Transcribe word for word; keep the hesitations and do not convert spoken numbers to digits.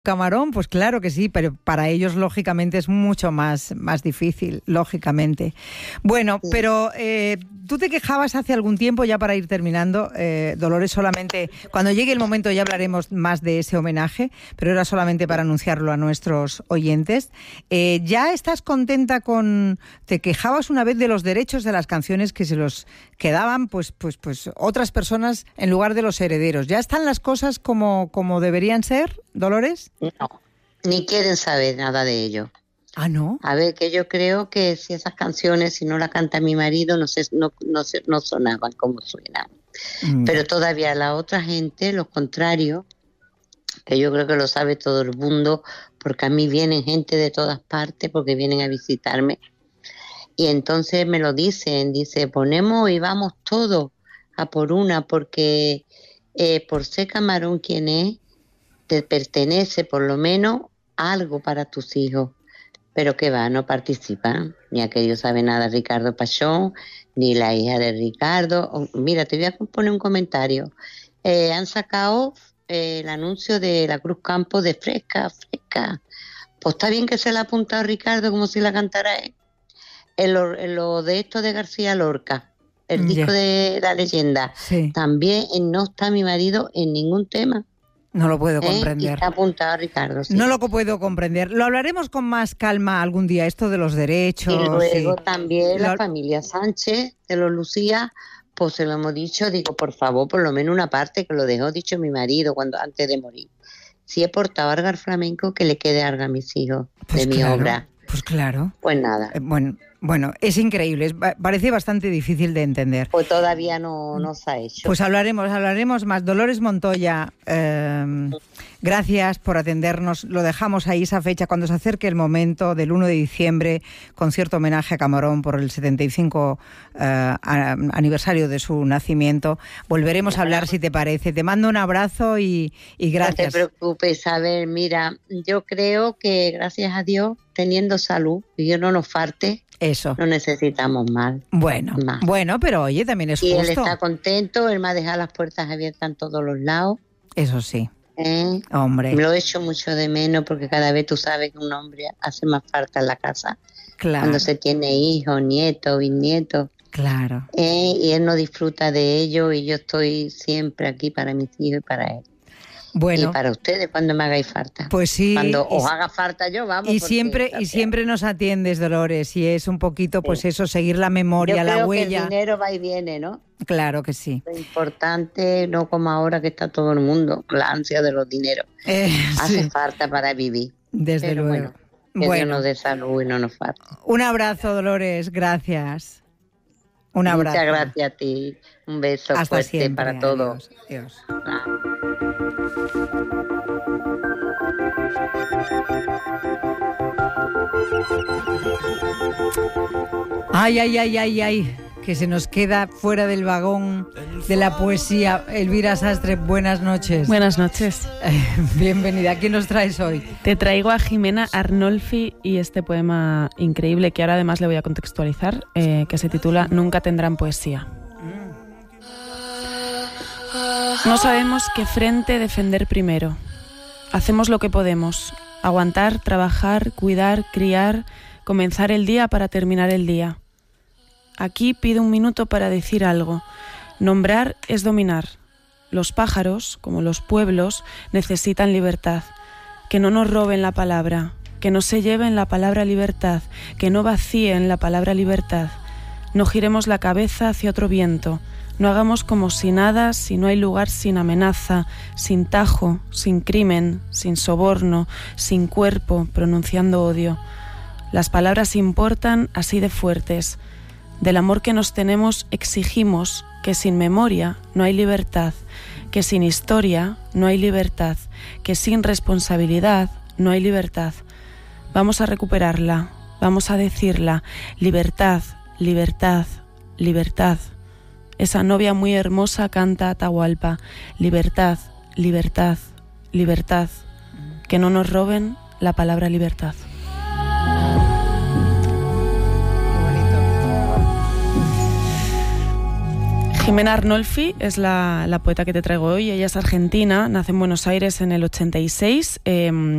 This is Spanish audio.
Camarón, pues claro que sí, pero para ellos lógicamente es mucho más, más difícil, lógicamente. Bueno, sí. pero eh, tú te quejabas hace algún tiempo, ya para ir terminando, eh, Dolores, solamente, cuando llegue el momento ya hablaremos más de ese homenaje, pero era solamente para anunciarlo a nuestros oyentes. Eh, ¿Ya estás contenta con...? Te quejabas una vez de los derechos de las canciones que se los quedaban pues, pues, pues otras personas en lugar de los herederos. ¿Ya están las cosas como, como deberían ser, Dolores? No, ni quieren saber nada de ello. Ah, ¿no? A ver, que yo creo que si esas canciones, si no las canta mi marido, no sé, no, no, no sonaban como suenan. Mm. Pero todavía la otra gente, lo contrario, que yo creo que lo sabe todo el mundo, porque a mí vienen gente de todas partes, porque vienen a visitarme, y entonces me lo dicen, dice, ponemos y vamos todos a por una, porque eh, por ser Camarón quien es, te pertenece por lo menos algo para tus hijos, pero que va, no participan, ni aquello sabe nada Ricardo Pachón, ni la hija de Ricardo. Mira, te voy a poner un comentario. Eh, han sacado eh, el anuncio de la Cruz Campo de Fresca, Fresca. Pues está bien que se la ha apuntado Ricardo como si la cantara él. En lo, en lo de esto de García Lorca, el disco yeah. de La Leyenda, sí. también no está mi marido en ningún tema. No lo puedo ¿Eh? comprender. Y está apuntado Ricardo. Sí. No lo puedo comprender. Lo hablaremos con más calma algún día, esto de los derechos. Y luego sí. también lo... la familia Sánchez de los Lucía, pues se lo hemos dicho, digo, por favor, por lo menos una parte, que lo dejó dicho mi marido cuando antes de morir. Si he portado algo al flamenco, que le quede algo a mis hijos pues de claro, mi obra. Pues claro. Pues nada. Eh, bueno, bueno, es increíble, es, parece bastante difícil de entender. Pues todavía no, no se ha hecho. Pues hablaremos, hablaremos más. Dolores Montoya, eh, gracias por atendernos. Lo dejamos ahí, esa fecha, cuando se acerque el momento del uno de diciembre, concierto homenaje a Camarón por el setenta y cinco eh, aniversario de su nacimiento. Volveremos a hablar, si te parece. Te mando un abrazo y, y gracias. No te preocupes, a ver, mira, yo creo que gracias a Dios, teniendo salud, y Dios no nos falte, eso. No necesitamos más. Bueno, más. bueno, pero oye, también es y justo. Y él está contento, él me ha dejado las puertas abiertas en todos los lados. Eso sí. ¿Eh? Hombre. Me lo echo mucho de menos porque cada vez tú sabes que un hombre hace más falta en la casa. Claro. Cuando se tiene hijos, nietos, bisnietos. Claro. ¿Eh? Y él no disfruta de ello y yo estoy siempre aquí para mis hijos y para él. Bueno, y para ustedes cuando me hagáis falta. Pues sí. Cuando y, os haga falta yo, vamos. Y siempre, y siempre nos atiendes, Dolores, y es un poquito, pues sí. eso, seguir la memoria, yo creo la huella. Que el dinero va y viene, ¿no? Claro que sí. Lo importante, no como ahora que está todo el mundo, la ansia de los dineros. Eh, Hace sí. falta para vivir. Desde Pero luego. Bueno, que bueno. Dios nos dé salud y no nos falte. Un abrazo, Dolores, gracias. Un abrazo. Muchas gracias a ti. Un beso Hasta fuerte siempre. para todos. Adiós. Adiós. Ah. Ay, ay, ay, ay, ay, que se nos queda fuera del vagón de la poesía. Elvira Sastre, buenas noches. Buenas noches. Eh, bienvenida. ¿Quién nos traes hoy? Te traigo a Jimena Arnolfi y este poema increíble que ahora además le voy a contextualizar, eh, que se titula Nunca tendrán poesía. No sabemos qué frente defender primero. Hacemos lo que podemos. Aguantar, trabajar, cuidar, criar, comenzar el día para terminar el día. Aquí pido un minuto para decir algo. Nombrar es dominar. Los pájaros, como los pueblos, necesitan libertad. Que no nos roben la palabra, que no se lleven la palabra libertad, que no vacíen la palabra libertad. No giremos la cabeza hacia otro viento. No hagamos como si nada, si no hay lugar sin amenaza, sin tajo, sin crimen, sin soborno, sin cuerpo, pronunciando odio. Las palabras importan así de fuertes. Del amor que nos tenemos exigimos que sin memoria no hay libertad, que sin historia no hay libertad, que sin responsabilidad no hay libertad. Vamos a recuperarla, vamos a decirla, libertad, libertad, libertad. Esa novia muy hermosa canta Atahualpa, libertad, libertad, libertad. Que no nos roben la palabra libertad. Jimena Arnolfi es la, la poeta que te traigo hoy. Ella es argentina, nace en Buenos Aires en el ochenta y seis. Eh,